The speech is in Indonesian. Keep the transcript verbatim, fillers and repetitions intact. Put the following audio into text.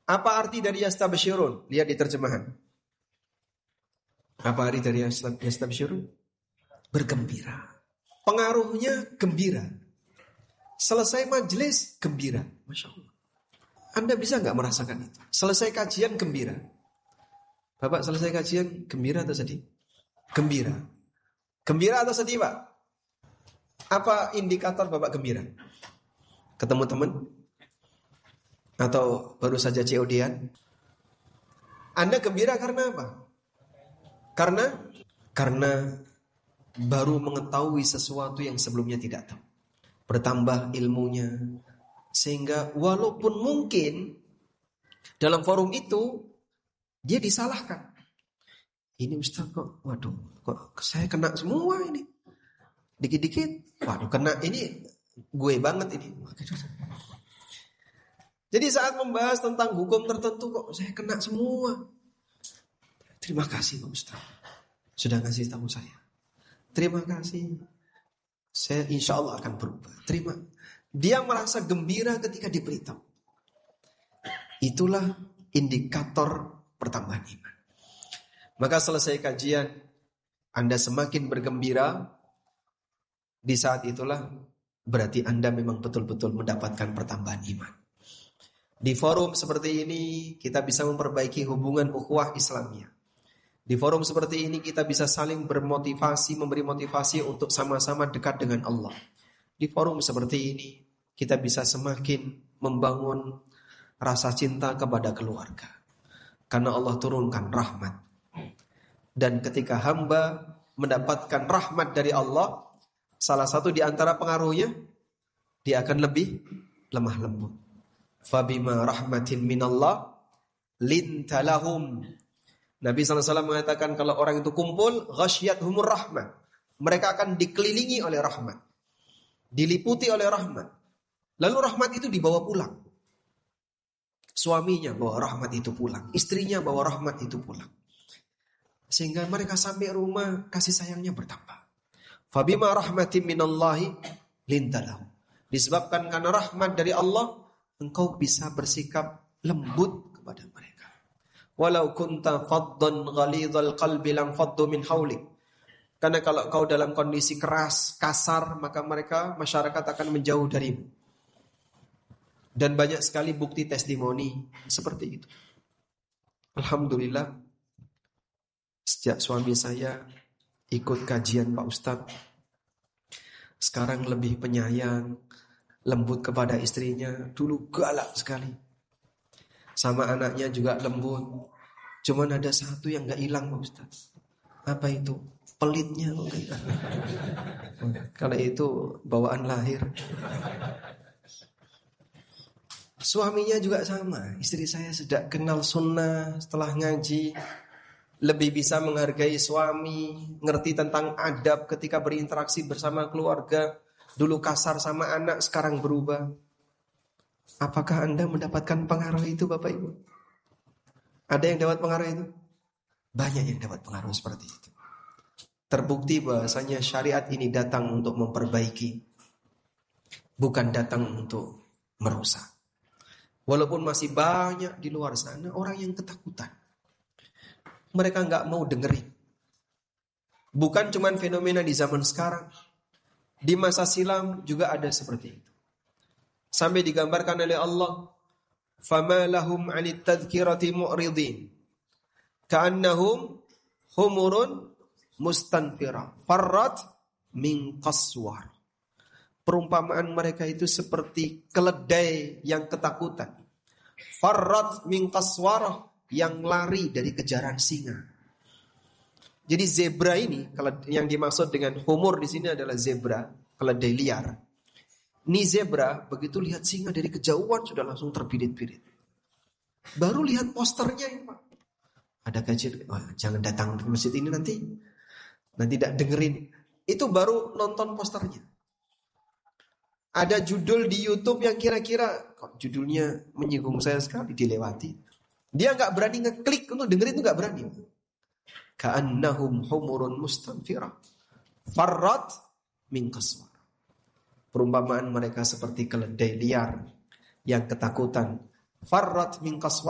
Apa arti dari yastabshirun? Lihat di terjemahan. Apa arti dari yastabshirun? Bergembira. Pengaruhnya gembira. Selesai majelis gembira. Masya Allah. Anda bisa nggak merasakan itu? Selesai kajian gembira. Bapak selesai kajian gembira atau sedih? Gembira. Gembira atau sedih, Pak? Apa indikator Bapak gembira? Ketemu teman? Atau baru saja C O D-an? Anda gembira karena apa? Karena karena baru mengetahui sesuatu yang sebelumnya tidak tahu. Bertambah ilmunya. Sehingga walaupun mungkin dalam forum itu dia disalahkan. Ini Ustaz kok, waduh, kok saya kena semua ini. Dikit-dikit, waduh kena ini gue banget ini. Jadi saat membahas tentang hukum tertentu kok saya kena semua. Terima kasih Pak Ustaz, sudah ngasih tahu saya. Terima kasih. Saya insya Allah akan berubah. Terima. Dia merasa gembira ketika diberitahu. Itulah indikator pertambahan iman. Maka selesai kajian, Anda semakin bergembira. Di saat itulah berarti Anda memang betul-betul mendapatkan pertambahan iman. Di forum seperti ini kita bisa memperbaiki hubungan ukhuwah Islamiyah. Di forum seperti ini kita bisa saling bermotivasi, memberi motivasi untuk sama-sama dekat dengan Allah. Di forum seperti ini kita bisa semakin membangun rasa cinta kepada keluarga. Karena Allah turunkan rahmat. Dan ketika hamba mendapatkan rahmat dari Allah, salah satu di antara pengaruhnya, dia akan lebih lemah lembut. Fabima rahmatin minallah lintalahum. Nabi sallallahu alaihi wasallam mengatakan kalau orang itu kumpul, ghasyiyatuhumur rahmah. Mereka akan dikelilingi oleh rahmat. Diliputi oleh rahmat. Lalu rahmat itu dibawa pulang. Suaminya bawa rahmat itu pulang. Istrinya bawa rahmat itu pulang. Sehingga mereka sampai rumah kasih sayangnya bertambah. Fabima rahmatin minallahi lintalahum. Disebabkan karena rahmat dari Allah, engkau bisa bersikap lembut kepada mereka. Walau kunta faddan ghalidhal qalbi lam faddu min haulik. Karena kalau kau dalam kondisi keras, kasar, maka mereka, masyarakat akan menjauh darimu. Dan banyak sekali bukti testimoni seperti itu. Alhamdulillah, sejak suami saya ikut kajian Pak Ustadz, sekarang lebih penyayang, lembut kepada istrinya. Dulu galak sekali. Sama anaknya juga lembut. Cuman ada satu yang gak hilang Pak Ustadz. Apa itu? Pelitnya. Kalau itu bawaan lahir. Suaminya juga sama. Istri saya sudah kenal sunnah setelah ngaji. Lebih bisa menghargai suami, ngerti tentang adab ketika berinteraksi bersama keluarga. Dulu kasar sama anak, sekarang berubah. Apakah Anda mendapatkan pengaruh itu Bapak Ibu? Ada yang dapat pengaruh itu? Banyak yang dapat pengaruh seperti itu. Terbukti bahwasanya syariat ini datang untuk memperbaiki, bukan datang untuk merusak. Walaupun masih banyak di luar sana orang yang ketakutan. Mereka nggak mau dengerin. Bukan cuma fenomena di zaman sekarang. Di masa silam juga ada seperti itu. Sampai digambarkan oleh Allah, "Fama lahum 'anit tadhkirati mu'ridin, ka'annahum humurun mustanfira, farrat min qaswar." Perumpamaan mereka itu seperti keledai yang ketakutan. Farrat min qaswar, yang lari dari kejaran singa. Jadi zebra ini, yang dimaksud dengan humur di sini adalah zebra, keledai liar. Ini zebra begitu lihat singa dari kejauhan sudah langsung terbirit-birit. Baru lihat posternya ini Pak. Ada kajian, oh, jangan datang ke masjid ini nanti, nanti tidak dengerin. Itu baru nonton posternya. Ada judul di YouTube yang kira-kira kok judulnya menyinggung saya sekali, dilewati. Dia nggak berani ngeklik untuk dengerin, itu nggak berani. Ka'annahum humurun mustanfira, farrat min qaswar. Perumpamaan mereka seperti keledai liar yang ketakutan. Farrat min qaswar.